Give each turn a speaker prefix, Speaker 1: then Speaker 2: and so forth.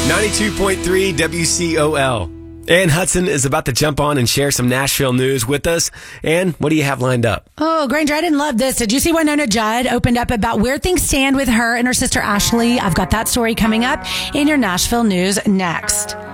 Speaker 1: 92.3 WCOL. Ann Hudson is about to jump on and share some Nashville news with us. Ann, what do you have lined up?
Speaker 2: Oh, Granger, I didn't love this. Did you see Winona Judd opened up about where things stand with her and her sister Ashley? I've got that story coming up in your Nashville news next.